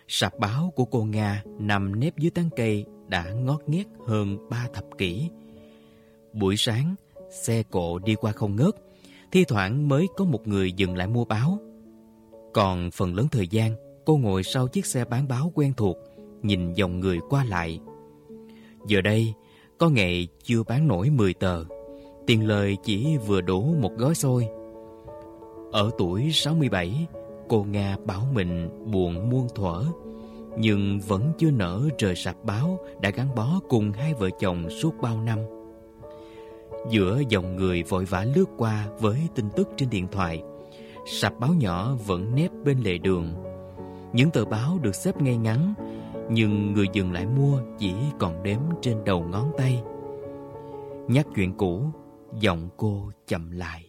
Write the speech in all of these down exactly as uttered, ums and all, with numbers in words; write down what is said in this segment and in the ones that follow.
Sạp báo của cô Nga nằm nép dưới tán cây đã ngót nghét hơn ba thập kỷ. Buổi sáng, xe cộ đi qua không ngớt, thi thoảng mới có một người dừng lại mua báo. Còn phần lớn thời gian, cô ngồi sau chiếc xe bán báo quen thuộc, nhìn dòng người qua lại. Giờ đây, có ngày chưa bán nổi mười tờ, tiền lời chỉ vừa đủ một gói xôi. Ở tuổi sáu mươi bảy, cô Nga bảo mình buồn muôn thuở, nhưng vẫn chưa nỡ rời sạp báo đã gắn bó cùng hai vợ chồng suốt bao năm. Giữa dòng người vội vã lướt qua với tin tức trên điện thoại, sạp báo nhỏ vẫn nép bên lề đường. Những tờ báo được xếp ngay ngắn, nhưng người dừng lại mua chỉ còn đếm trên đầu ngón tay. Nhắc chuyện cũ, giọng cô chậm lại.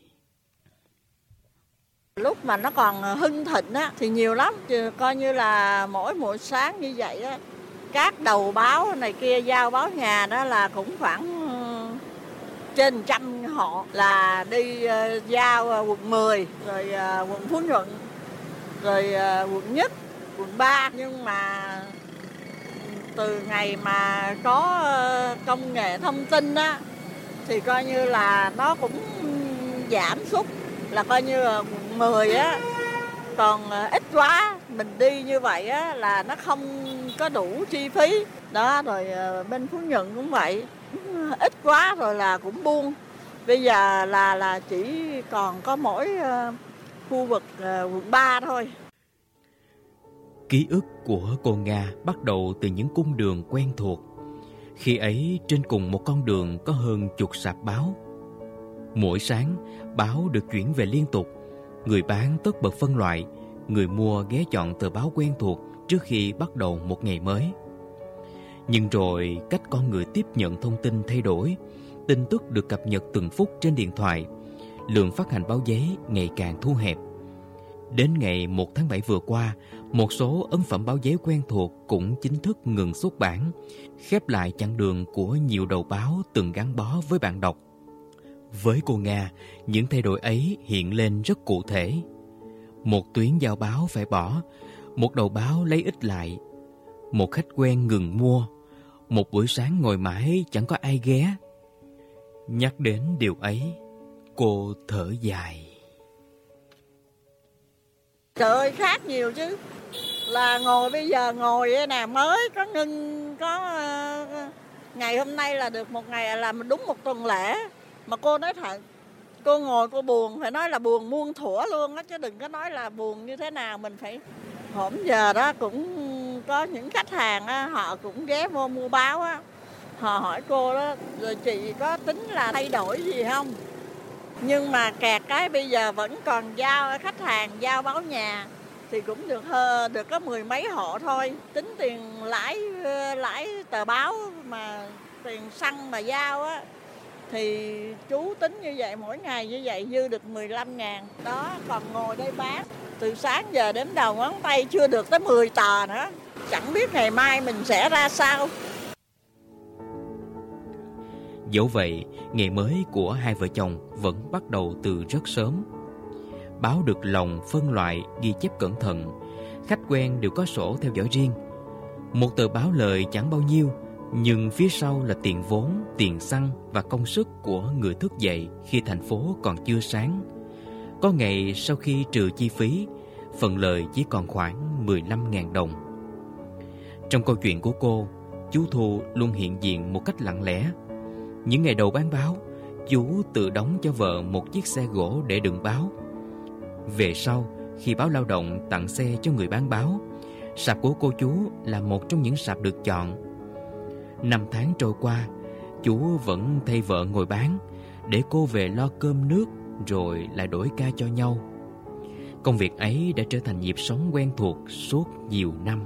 Lúc mà nó còn hưng thịnh á thì nhiều lắm, coi như là mỗi buổi sáng như vậy á, các đầu báo này kia giao báo nhà đó là cũng khoảng trên trăm họ là đi giao quận mười, rồi quận Phú Nhuận, rồi quận Nhất, quận ba. Nhưng mà từ ngày mà có công nghệ thông tin á thì coi như là nó cũng giảm sút, là coi như là quận mười á còn ít quá, mình đi như vậy á là nó không có đủ chi phí đó. Rồi bên Phú Nhuận cũng vậy, ít quá rồi là cũng buông. Bây giờ là là chỉ còn có mỗi khu vực quận ba thôi. Ký ức của cô Nga bắt đầu từ những cung đường quen thuộc. Khi ấy trên cùng một con đường có hơn chục sạp báo. Mỗi sáng, báo được chuyển về liên tục. Người bán tất bật phân loại, người mua ghé chọn tờ báo quen thuộc trước khi bắt đầu một ngày mới. Nhưng rồi cách con người tiếp nhận thông tin thay đổi, tin tức được cập nhật từng phút trên điện thoại, lượng phát hành báo giấy ngày càng thu hẹp. Đến ngày một tháng bảy vừa qua, một số ấn phẩm báo giấy quen thuộc cũng chính thức ngừng xuất bản, khép lại chặng đường của nhiều đầu báo từng gắn bó với bạn đọc. Với cô Nga, những thay đổi ấy hiện lên rất cụ thể. Một tuyến giao báo phải bỏ, một đầu báo lấy ít lại, một khách quen ngừng mua, một buổi sáng ngồi mãi chẳng có ai ghé. Nhắc đến điều ấy, cô thở dài. Trời ơi, khác nhiều chứ. Là ngồi bây giờ ngồi nè, mới có ngưng, có uh, ngày hôm nay là được một ngày là đúng một tuần lễ. Mà cô nói thật, cô ngồi cô buồn, phải nói là buồn muôn thuở luôn á, chứ đừng có nói là buồn như thế nào. Mình phải, hôm giờ đó cũng có những khách hàng á, họ cũng ghé vô mua báo á. Họ hỏi cô đó, rồi chị có tính là thay đổi gì không? Nhưng mà kẹt cái bây giờ vẫn còn giao khách hàng giao báo nhà thì cũng được hơn, được có mười mấy hộ thôi. Tính tiền lãi lãi tờ báo mà tiền xăng mà giao á thì chú tính như vậy, mỗi ngày như vậy dư được mười lăm ngàn. Đó, còn ngồi đây bán từ sáng giờ đến đầu ngón tay chưa được tới mười tờ nữa. Chẳng biết ngày mai mình sẽ ra sao. Dẫu vậy, ngày mới của hai vợ chồng vẫn bắt đầu từ rất sớm. Báo được lồng, phân loại, ghi chép cẩn thận. Khách quen đều có sổ theo dõi riêng. Một tờ báo lời chẳng bao nhiêu, nhưng phía sau là tiền vốn, tiền xăng và công sức của người thức dậy khi thành phố còn chưa sáng. Có ngày sau khi trừ chi phí, phần lời chỉ còn khoảng mười lăm ngàn đồng. Trong câu chuyện của cô, chú Thu luôn hiện diện một cách lặng lẽ. Những ngày đầu bán báo, chú tự đóng cho vợ một chiếc xe gỗ để đựng báo. Về sau, khi báo Lao động tặng xe cho người bán báo, sạp của cô chú là một trong những sạp được chọn. Năm tháng trôi qua, chú vẫn thay vợ ngồi bán, để cô về lo cơm nước rồi lại đổi ca cho nhau. Công việc ấy đã trở thành nhịp sống quen thuộc suốt nhiều năm.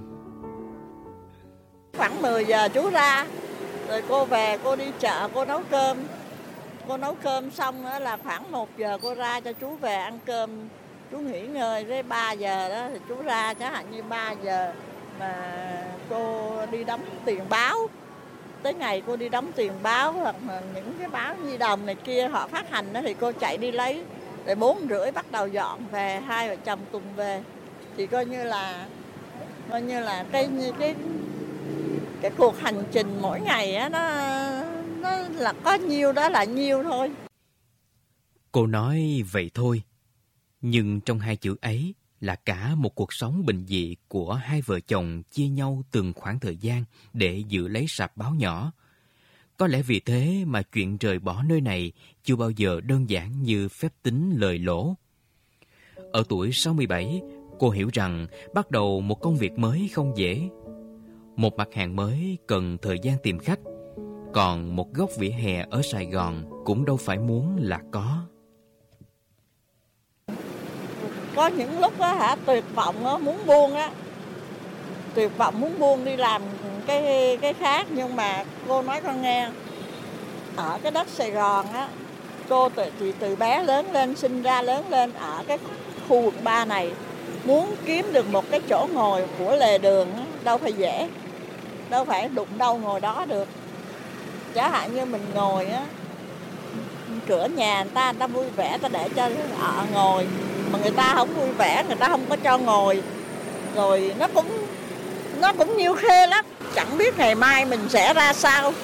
Khoảng mười giờ chú ra, rồi cô về, cô đi chợ, cô nấu cơm. Cô nấu cơm xong đó là khoảng một giờ cô ra cho chú về ăn cơm. Chú nghỉ ngơi, tới ba giờ đó thì chú ra, chẳng hạn như ba giờ mà cô đi đóng tiền báo. Tới ngày cô đi đóng tiền báo hoặc là những cái báo Nhi Đồng này kia họ phát hành đó thì cô chạy đi lấy. Rồi bốn rưỡi bắt đầu dọn về, hai vợ chồng cùng về. Thì coi như là Coi như là cái cái cái cuộc hành trình mỗi ngày á, nó nó là có nhiêu đó là nhiêu thôi. Cô nói vậy thôi, nhưng trong hai chữ ấy là cả một cuộc sống bình dị của hai vợ chồng chia nhau từng khoảng thời gian để giữ lấy sạp báo nhỏ. Có lẽ vì thế mà chuyện rời bỏ nơi này chưa bao giờ đơn giản như phép tính lời lỗ. Ở tuổi sáu mươi bảy, cô hiểu rằng bắt đầu một công việc mới không dễ. Một mặt hàng mới cần thời gian tìm khách, còn một góc vỉa hè ở Sài Gòn cũng đâu phải muốn là có. Có những lúc á hả, tuyệt vọng á, muốn buông á, tuyệt vọng muốn buông đi làm cái cái khác, nhưng mà cô nói con nghe, ở cái đất Sài Gòn á, cô từ, từ, từ bé lớn lên, sinh ra lớn lên ở cái khu vực ba này, muốn kiếm được một cái chỗ ngồi của lề đường á, đâu phải dễ, đâu phải đụng đâu ngồi đó được. Chẳng hạn như mình ngồi á, cửa nhà người ta, người ta vui vẻ, người ta để cho ở ngồi, mà người ta không vui vẻ, người ta không có cho ngồi, rồi nó cũng nó cũng nhiêu khê lắm, chẳng biết ngày mai mình sẽ ra sao.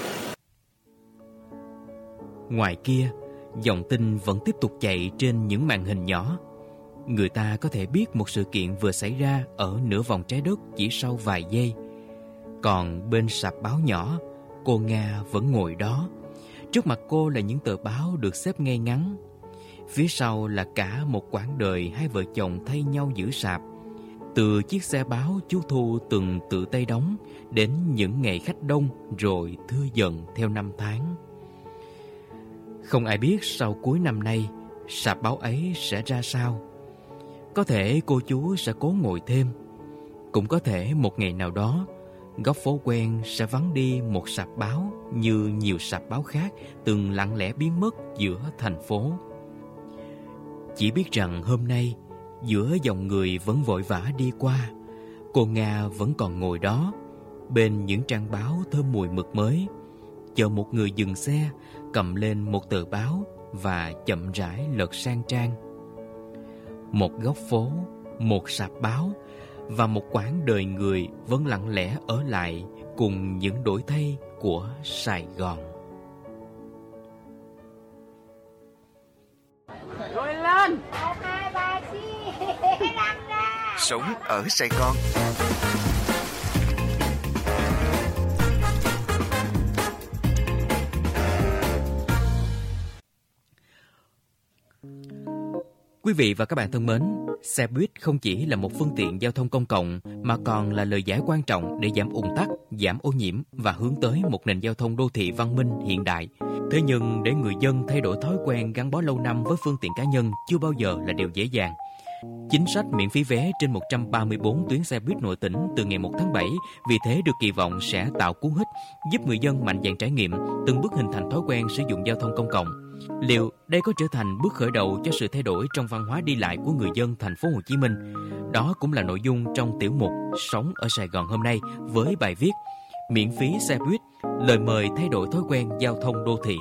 Ngoài kia, dòng tin vẫn tiếp tục chạy trên những màn hình nhỏ. Người ta có thể biết một sự kiện vừa xảy ra ở nửa vòng trái đất chỉ sau vài giây. Còn bên sạp báo nhỏ, cô Nga vẫn ngồi đó. Trước mặt cô là những tờ báo được xếp ngay ngắn. Phía sau là cả một quãng đời hai vợ chồng thay nhau giữ sạp. Từ chiếc xe báo chú Thu từng tự tay đóng, đến những ngày khách đông rồi thưa dần theo năm tháng. Không ai biết sau cuối năm nay, sạp báo ấy sẽ ra sao. Có thể cô chú sẽ cố ngồi thêm. Cũng có thể một ngày nào đó, góc phố quen sẽ vắng đi một sạp báo như nhiều sạp báo khác từng lặng lẽ biến mất giữa thành phố. Chỉ biết rằng hôm nay, giữa dòng người vẫn vội vã đi qua, cô Nga vẫn còn ngồi đó, bên những trang báo thơm mùi mực mới, chờ một người dừng xe, cầm lên một tờ báo và chậm rãi lật sang trang. Một góc phố, một sạp báo và một quãng đời người vẫn lặng lẽ ở lại cùng những đổi thay của Sài Gòn. Rồi lên! Sống ở Sài Gòn. Quý vị và các bạn thân mến, xe buýt không chỉ là một phương tiện giao thông công cộng mà còn là lời giải quan trọng để giảm ùn tắc, giảm ô nhiễm và hướng tới một nền giao thông đô thị văn minh hiện đại. Thế nhưng để người dân thay đổi thói quen gắn bó lâu năm với phương tiện cá nhân chưa bao giờ là điều dễ dàng. Chính sách miễn phí vé trên một trăm ba mươi bốn tuyến xe buýt nội tỉnh từ ngày một tháng bảy vì thế được kỳ vọng sẽ tạo cú hích, giúp người dân mạnh dạn trải nghiệm, từng bước hình thành thói quen sử dụng giao thông công cộng. Liệu đây có trở thành bước khởi đầu cho sự thay đổi trong văn hóa đi lại của người dân thành phố Hồ Chí Minh? Đó cũng là nội dung trong tiểu mục Sống ở Sài Gòn hôm nay với bài viết Miễn phí xe buýt, lời mời thay đổi thói quen giao thông đô thị.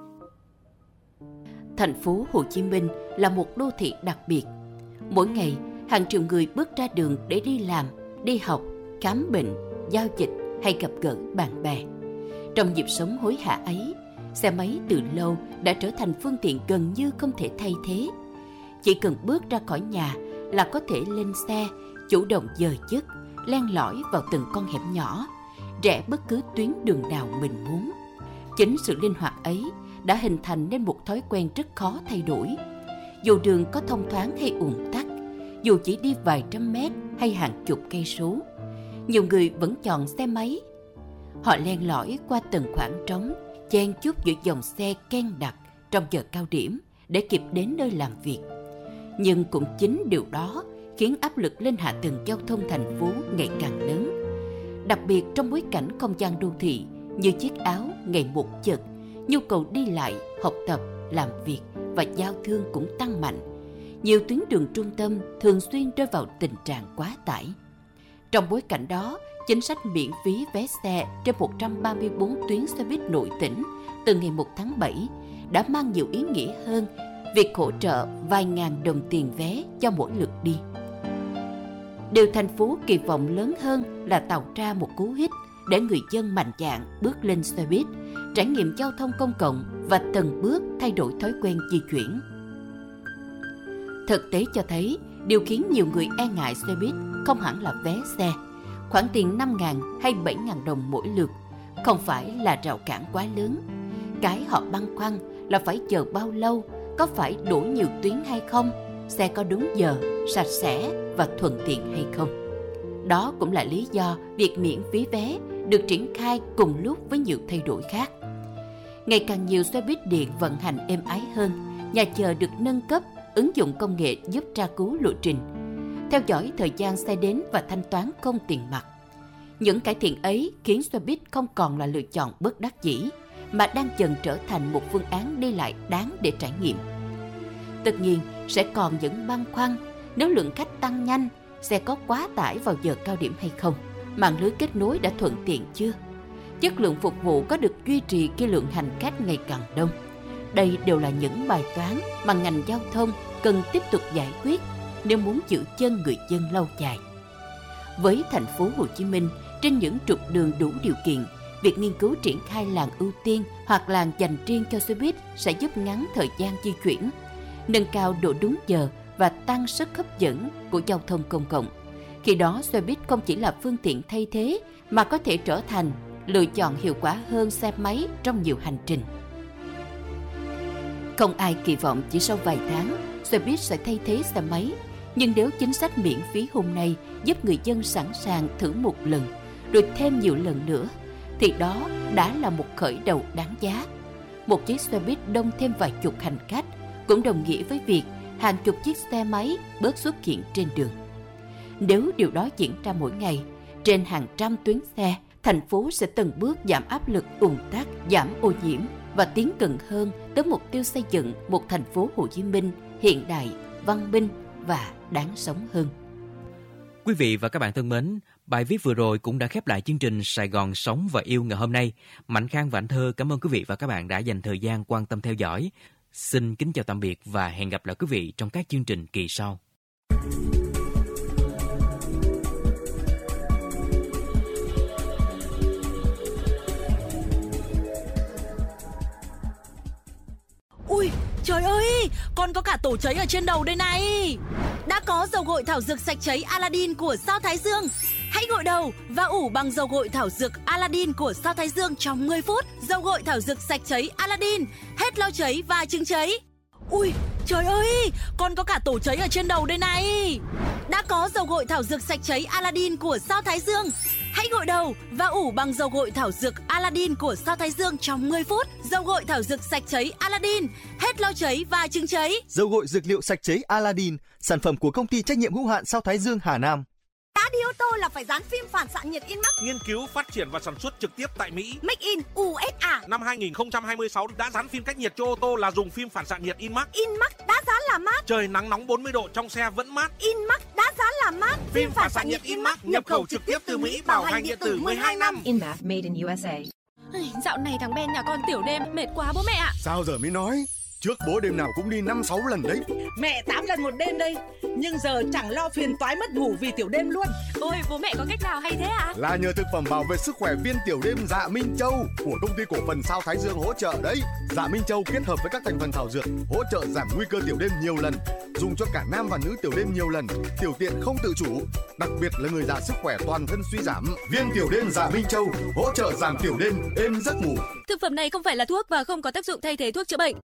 Thành phố Hồ Chí Minh là một đô thị đặc biệt. Mỗi ngày, hàng triệu người bước ra đường để đi làm, đi học, khám bệnh, giao dịch hay gặp gỡ bạn bè. Trong nhịp sống hối hả ấy, xe máy từ lâu đã trở thành phương tiện gần như không thể thay thế. Chỉ cần bước ra khỏi nhà là có thể lên xe, chủ động dời dứt, len lỏi vào từng con hẻm nhỏ, rẽ bất cứ tuyến đường nào mình muốn. Chính sự linh hoạt ấy đã hình thành nên một thói quen rất khó thay đổi. Dù đường có thông thoáng hay ùn tắc, dù chỉ đi vài trăm mét hay hàng chục cây số, nhiều người vẫn chọn xe máy. Họ len lỏi qua từng khoảng trống, chen chúc giữa dòng xe ken đặc trong giờ cao điểm để kịp đến nơi làm việc. Nhưng cũng chính điều đó khiến áp lực lên hạ tầng giao thông thành phố ngày càng lớn. Đặc biệt trong bối cảnh không gian đô thị như chiếc áo ngày một chật, nhu cầu đi lại, học tập, làm việc và giao thương cũng tăng mạnh. Nhiều tuyến đường trung tâm thường xuyên rơi vào tình trạng quá tải. Trong bối cảnh đó, chính sách miễn phí vé xe trên một trăm ba mươi bốn tuyến xe buýt nội tỉnh từ ngày một tháng bảy đã mang nhiều ý nghĩa hơn việc hỗ trợ vài ngàn đồng tiền vé cho mỗi lượt đi. Điều thành phố kỳ vọng lớn hơn là tạo ra một cú hích để người dân mạnh dạn bước lên xe buýt, trải nghiệm giao thông công cộng và từng bước thay đổi thói quen di chuyển. Thực tế cho thấy, điều khiến nhiều người e ngại xe buýt không hẳn là vé xe. Khoản tiền năm nghìn hay bảy nghìn đồng mỗi lượt không phải là rào cản quá lớn. Cái họ băn khoăn là phải chờ bao lâu, có phải đổi nhiều tuyến hay không, xe có đúng giờ, sạch sẽ và thuận tiện hay không. Đó cũng là lý do việc miễn phí vé được triển khai cùng lúc với nhiều thay đổi khác. Ngày càng nhiều xe buýt điện vận hành êm ái hơn, nhà chờ được nâng cấp, ứng dụng công nghệ giúp tra cứu lộ trình, theo dõi thời gian xe đến và thanh toán không tiền mặt. Những cải thiện ấy khiến xe buýt không còn là lựa chọn bất đắc dĩ, mà đang dần trở thành một phương án đi lại đáng để trải nghiệm. Tất nhiên, sẽ còn những băn khoăn nếu lượng khách tăng nhanh, xe có quá tải vào giờ cao điểm hay không, mạng lưới kết nối đã thuận tiện chưa, chất lượng phục vụ có được duy trì khi lượng hành khách ngày càng đông. Đây đều là những bài toán mà ngành giao thông cần tiếp tục giải quyết nếu muốn giữ chân người dân lâu dài. Với thành phố Hồ Chí Minh, trên những trục đường đủ điều kiện, việc nghiên cứu triển khai làn ưu tiên hoặc làn dành riêng cho xe buýt sẽ giúp ngắn thời gian di chuyển, nâng cao độ đúng giờ và tăng sức hấp dẫn của giao thông công cộng. Khi đó, xe buýt không chỉ là phương tiện thay thế mà có thể trở thành lựa chọn hiệu quả hơn xe máy trong nhiều hành trình. Không ai kỳ vọng chỉ sau vài tháng, xe buýt sẽ thay thế xe máy. Nhưng nếu chính sách miễn phí hôm nay giúp người dân sẵn sàng thử một lần, rồi thêm nhiều lần nữa, thì đó đã là một khởi đầu đáng giá. Một chiếc xe buýt đông thêm vài chục hành khách cũng đồng nghĩa với việc hàng chục chiếc xe máy bớt xuất hiện trên đường. Nếu điều đó diễn ra mỗi ngày, trên hàng trăm tuyến xe, thành phố sẽ từng bước giảm áp lực ùn tắc, giảm ô nhiễm và tiến gần hơn tới mục tiêu xây dựng một thành phố Hồ Chí Minh hiện đại, văn minh và đáng sống hơn. Quý vị và các bạn thân mến, bài viết vừa rồi cũng đã khép lại chương trình Sài Gòn Sống và Yêu ngày hôm nay. Mạnh Khang và Anh Thơ cảm ơn quý vị và các bạn đã dành thời gian quan tâm theo dõi. Xin kính chào tạm biệt và hẹn gặp lại quý vị trong các chương trình kỳ sau. Ui, trời ơi, con có cả tổ cháy ở trên đầu đây này. Đã có dầu gội thảo dược sạch cháy Aladdin của Sao Thái Dương. Hãy gội đầu và ủ bằng dầu gội thảo dược Aladdin của Sao Thái Dương trong mười phút. Dầu gội thảo dược sạch cháy Aladdin, hết lo cháy và chứng cháy. Ui, trời ơi, con có cả tổ cháy ở trên đầu đây này. Đã có dầu gội thảo dược sạch cháy Aladdin của Sao Thái Dương. Hãy gội đầu và ủ bằng dầu gội thảo dược Aladdin của Sao Thái Dương trong mười phút. Dầu gội thảo dược sạch cháy Aladdin, hết lo cháy và chứng cháy. Dầu gội dược liệu sạch cháy Aladdin, sản phẩm của công ty trách nhiệm hữu hạn Sao Thái Dương Hà Nam. Đã đi ô tô là phải dán phim phản xạ nhiệt in Max. Nghiên cứu, phát triển và sản xuất trực tiếp tại Mỹ. Make in u ét a. Năm hai nghìn không trăm hai mươi sáu đã dán phim cách nhiệt cho ô tô là dùng phim phản xạ nhiệt in Max. In Max đã dán là mát. Trời nắng nóng bốn mươi độ trong xe vẫn mát. In Max đã dán là mát. Phim, phim phản xạ nhiệt in Max nhập khẩu trực tiếp từ Mỹ, bảo hành điện tử mười hai năm. Inmax made in u ét a. Dạo này thằng Ben nhà con tiểu đêm mệt quá bố mẹ ạ. Sao giờ mới nói? Trước bố đêm nào cũng đi năm sáu lần đấy. Mẹ tám lần một đêm đây. Nhưng giờ chẳng lo phiền toái mất ngủ vì tiểu đêm luôn. Ôi bố mẹ có cách nào hay thế ạ? Là nhờ thực phẩm bảo vệ sức khỏe viên tiểu đêm Dạ Minh Châu của công ty cổ phần Sao Thái Dương hỗ trợ đấy. Dạ Minh Châu kết hợp với các thành phần thảo dược hỗ trợ giảm nguy cơ tiểu đêm nhiều lần, dùng cho cả nam và nữ tiểu đêm nhiều lần, tiểu tiện không tự chủ, đặc biệt là người già sức khỏe toàn thân suy giảm. Viên tiểu đêm Dạ Minh Châu hỗ trợ giảm tiểu đêm, êm giấc ngủ. Thực phẩm này không phải là thuốc và không có tác dụng thay thế thuốc chữa bệnh.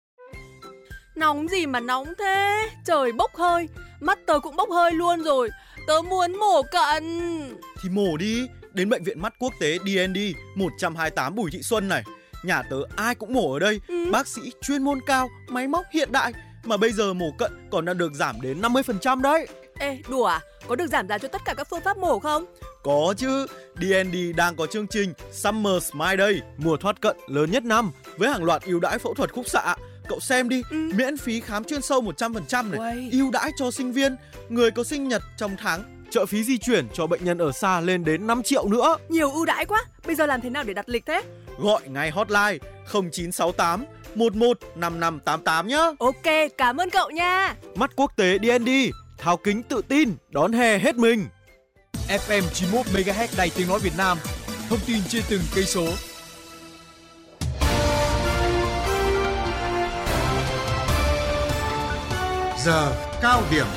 Nóng gì mà nóng thế? Trời bốc hơi, mắt tớ cũng bốc hơi luôn rồi. Tớ muốn mổ cận. Thì mổ đi, đến bệnh viện mắt quốc tế đê en đê một trăm hai mươi tám Bùi Thị Xuân này. Nhà tớ ai cũng mổ ở đây, ừ. Bác sĩ chuyên môn cao, máy móc hiện đại. Mà bây giờ mổ cận còn đang được giảm đến năm mươi phần trăm đấy. Ê, đùa à? Có được giảm giá cho tất cả các phương pháp mổ không? Có chứ, đê en đê đang có chương trình Summer Smile Day, mùa thoát cận lớn nhất năm, với hàng loạt ưu đãi phẫu thuật khúc xạ. Cậu xem đi, ừ. miễn phí khám chuyên sâu một trăm phần trăm này, ưu đãi cho sinh viên, người có sinh nhật trong tháng, trợ phí di chuyển cho bệnh nhân ở xa lên đến năm triệu nữa. Nhiều ưu đãi quá, bây giờ làm thế nào để đặt lịch thế? Gọi ngay hotline không chín sáu tám một một năm năm tám tám nhá. Ok, cảm ơn cậu nha. Mắt quốc tế đê en đê, tháo kính tự tin, đón hè hết mình. ép em chín mươi mốt mê ga héc Đài Tiếng nói Việt Nam, thông tin trên từng cây số. Giờ cao điểm.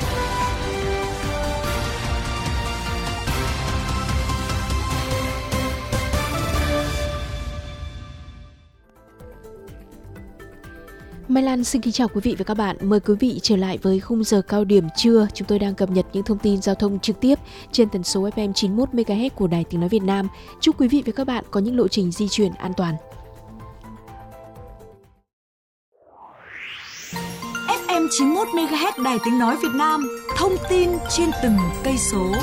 Mai Lan xin kính chào quý vị và các bạn. Mời quý vị trở lại với khung giờ cao điểm trưa. Chúng tôi đang cập nhật những thông tin giao thông trực tiếp trên tần số ép em chín mươi mốt mê ga héc của Đài Tiếng nói Việt Nam. Chúc quý vị và các bạn có những lộ trình di chuyển an toàn. ép em chín mươi mốt mê ga héc Đài Tiếng nói Việt Nam, thông tin trên từng cây số.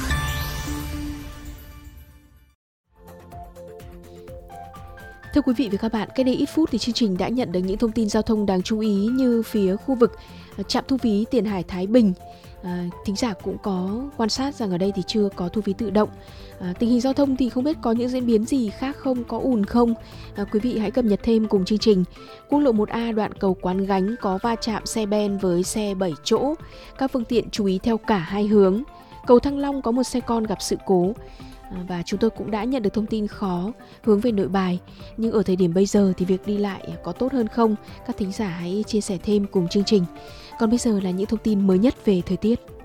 Thưa quý vị và các bạn, cách đây ít phút thì chương trình đã nhận được những thông tin giao thông đáng chú ý như phía khu vực trạm thu phí Tiền Hải Thái Bình. À, thính giả cũng có quan sát rằng ở đây thì chưa có thu phí tự động. À, tình hình giao thông thì không biết có những diễn biến gì khác không, có ùn không? À, quý vị hãy cập nhật thêm cùng chương trình. Quốc lộ một A đoạn cầu Quán Gánh có va chạm xe ben với xe bảy chỗ. Các phương tiện chú ý theo cả hai hướng. Cầu Thăng Long có một xe con gặp sự cố. Và chúng tôi cũng đã nhận được thông tin khó hướng về Nội Bài. Nhưng ở thời điểm bây giờ thì việc đi lại có tốt hơn không? Các thính giả hãy chia sẻ thêm cùng chương trình. Còn bây giờ là những thông tin mới nhất về thời tiết.